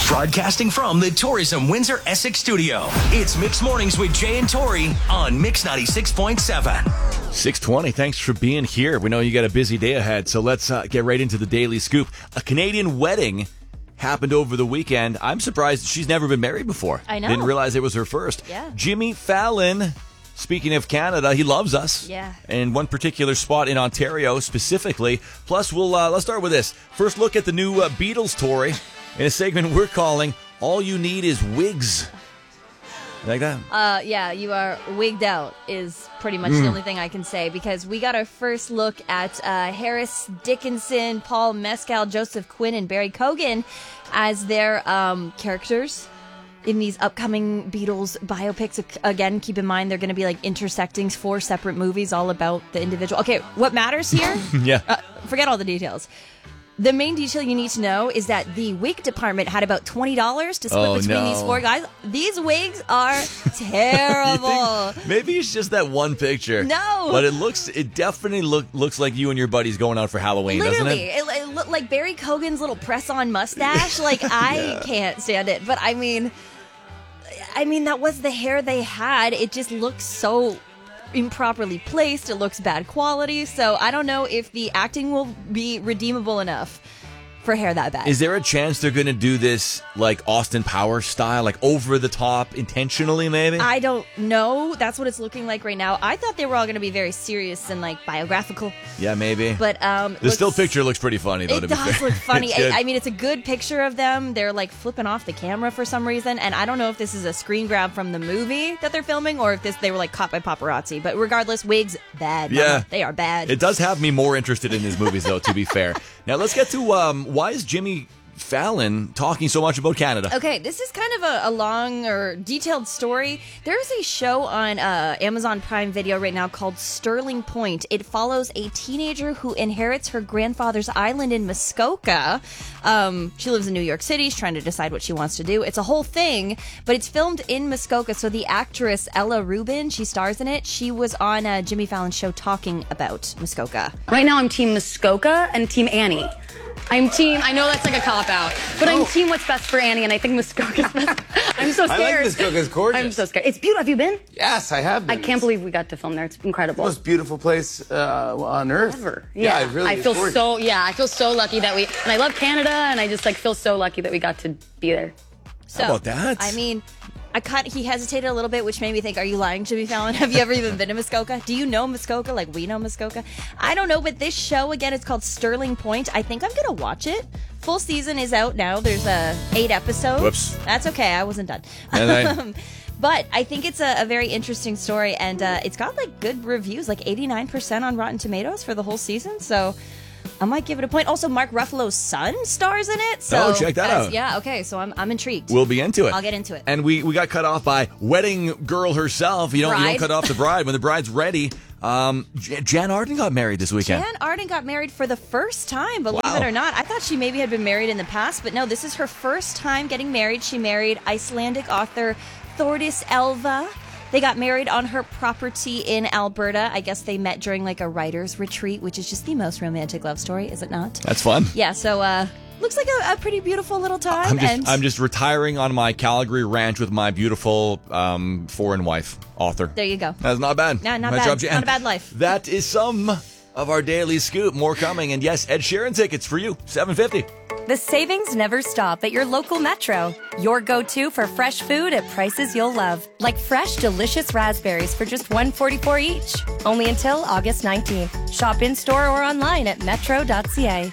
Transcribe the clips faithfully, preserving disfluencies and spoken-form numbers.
Broadcasting from the Tourism Windsor Essex studio, it's Mix Mornings with Jay and Tori on Mix ninety-six point seven. six twenty, thanks for being here. We know you got a busy day ahead, so let's uh, get right into the Daily Scoop. A Canadian wedding happened over the weekend. I'm surprised she's never been married before. I know. Didn't realize it was her first. Yeah. Jimmy Fallon, speaking of Canada, he loves us. Yeah. And one particular spot in Ontario specifically. Plus, we'll uh, let's start with this. First look at the new uh, Beatles tour in a segment we're calling All You Need Is Wigs. You like that? Uh, yeah, you are wigged out is pretty much Mm. the only thing I can say, because we got our first look at uh, Harris Dickinson, Paul Mescal, Joseph Quinn, and Barry Cogan as their um, characters in these upcoming Beatles biopics. Again, keep in mind they're going to be like intersecting four separate movies all about the individual. Okay, what matters here? Yeah. Uh, forget all the details. The main detail you need to know is that the wig department had about twenty dollars to split Oh, between no. these four guys. These wigs are terrible. You think maybe it's just that one picture. No. But it looks, it definitely look, looks like you and your buddies going out for Halloween, Literally, doesn't it? it, it looked like Barry Cogan's little press-on mustache. Like, I Yeah. can't stand it. But I mean, I mean, that was the hair they had. It just looks so improperly placed. It looks bad quality. So I don't know if the acting will be redeemable enough for hair that bad. Is there a chance they're going to do this like Austin Powers style, like over the top intentionally maybe? I don't know. That's what it's looking like right now. I thought they were all going to be very serious and like biographical. Yeah, maybe. But um, the still looks- picture looks pretty funny though, It to be does fair. look funny. It's good. I, I mean, it's a good picture of them. They're like flipping off the camera for some reason, and I don't know if this is a screen grab from the movie that they're filming or if this they were like caught by paparazzi. But regardless, wigs bad. Mama. Yeah. They are bad. It does have me more interested in these movies though, to be fair. Now let's get to um, why is Jimmy Fallon talking so much about Canada? Okay, this is kind of a, a long or detailed story. There's a show on uh, Amazon Prime Video right now called Sterling Point. It follows a teenager who inherits her grandfather's island in Muskoka. Um, she lives in New York City. She's trying to decide what she wants to do. It's a whole thing, but it's filmed in Muskoka. So the actress Ella Rubin, she stars in it. She was on uh, Jimmy Fallon's show talking about Muskoka. Right now I'm team Muskoka and team Annie. I'm team, I know that's like a cop-out, but I'm team what's best for Annie, and I think Muskoka's best. I'm so I scared. like Muskoka's gorgeous. I'm so scared. It's beautiful. Have you been? Yes, I have been. I can't believe we got to film there. It's incredible. Most beautiful place uh, on earth. Ever. Yeah, Yeah, it really I is feel gorgeous. so, yeah, I feel so lucky that we, and I love Canada, and I just like feel so lucky that we got to be there. So, How about that? I mean, I cut, he hesitated a little bit, which made me think, are you lying, Jimmy Fallon? Have you ever even been to Muskoka? Do you know Muskoka like we know Muskoka? I don't know, but this show, again, it's called Sterling Point. I think I'm going to watch it. Full season is out now. There's uh, eight episodes. Whoops. That's okay. I wasn't done. And I- Um, but I think it's a, a very interesting story, and uh, it's got like good reviews, like eighty-nine percent on Rotten Tomatoes for the whole season. So I might give it a point. Also, Mark Ruffalo's son stars in it. So Oh, check that as- out. Yeah, okay. So I'm, I'm intrigued. We'll be into it. I'll get into it. And we, we got cut off by wedding girl herself. You don't, you don't Bride. cut off the bride when the bride's ready. Um, J- Jan Arden got married this weekend. Jan Arden got married for the first time, believe Wow. it or not. I thought she maybe had been married in the past, but no, this is her first time getting married. She married Icelandic author Thordis Elva. They got married on her property in Alberta. I guess they met during like a writer's retreat, which is just the most romantic love story, is it not? That's fun. Yeah, so uh looks like a, a pretty beautiful little time. I'm just, and I'm just retiring on my Calgary ranch with my beautiful um, foreign wife, author. there you go. That's not bad. No, not Nice bad. job, Jan. Not a bad life. That is some of our daily scoop. More coming. And yes, Ed Sheeran tickets for you. seven fifty. The savings never stop at your local Metro. Your go-to for fresh food at prices you'll love. Like fresh, delicious raspberries for just one dollar and forty-four cents each. Only until August nineteenth. Shop in-store or online at metro dot c a.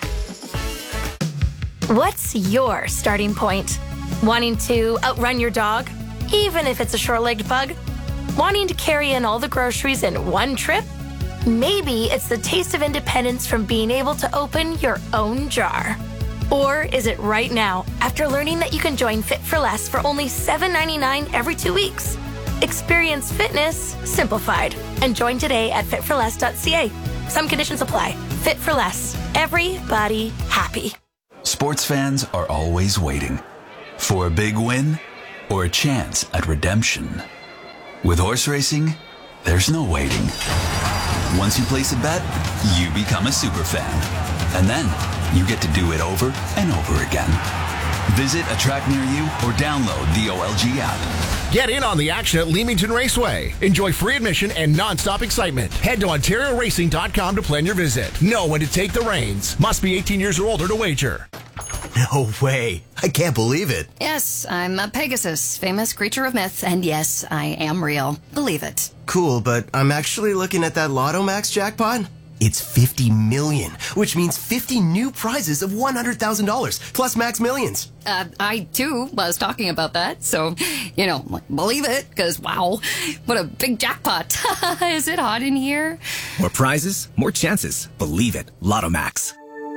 What's your starting point? Wanting to outrun your dog, even if it's a short-legged pug? Wanting to carry in all the groceries in one trip? Maybe it's the taste of independence from being able to open your own jar. Or is it right now, after learning that you can join Fit for Less for only seven ninety-nine every two weeks? Experience fitness simplified and join today at fit for less dot c a. Some conditions apply. Fit for Less. Everybody happy. Sports fans are always waiting for a big win or a chance at redemption. With horse racing, there's no waiting. Once you place a bet, you become a super fan. And then you get to do it over and over again. Visit a track near you or download the O L G app. Get in on the action at Leamington Raceway. Enjoy free admission and non-stop excitement. Head to Ontario Racing dot com to plan your visit. Know when to take the reins. Must be eighteen years or older to wager. No way. I can't believe it. Yes, I'm a Pegasus, famous creature of myth, and yes, I am real. Believe it. Cool, but I'm actually looking at that Lotto Max jackpot. It's fifty million, which means fifty new prizes of one hundred thousand dollars, plus max millions. Uh, I, too, was talking about that, so, you know, believe it, because, wow, what a big jackpot. Is it hot in here? More prizes, more chances. Believe it. Lotto Max.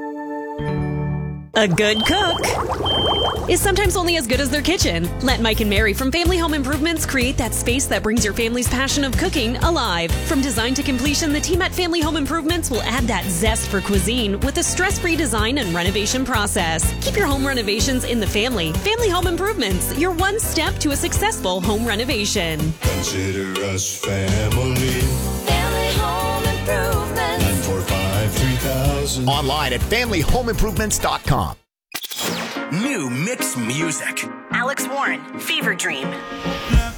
A good cook is sometimes only as good as their kitchen. Let Mike and Mary from Family Home Improvements create that space that brings your family's passion of cooking alive. From design to completion, the team at Family Home Improvements will add that zest for cuisine with a stress-free design and renovation process. Keep your home renovations in the family. Family Home Improvements, your one step to a successful home renovation. Consider us family. Family Home Improvements. nine four five, three thousand. Online at family home improvements dot com. New mix music. Alex Warren, Fever Dream.